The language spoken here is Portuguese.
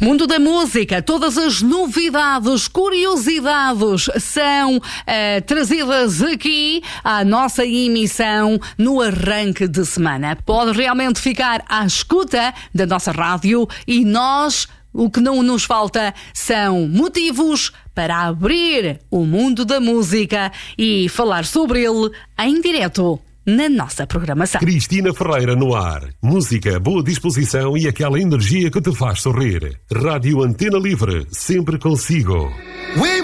Mundo da música, todas as novidades, curiosidades são trazidas aqui à nossa emissão no arranque de semana. Pode realmente ficar à escuta da nossa rádio e nós, o que não nos falta são motivos para abrir o mundo da música e falar sobre ele em direto na nossa programação. Cristina Ferreira no ar. Música, boa disposição e aquela energia que te faz sorrir. Rádio Antena Livre, sempre consigo.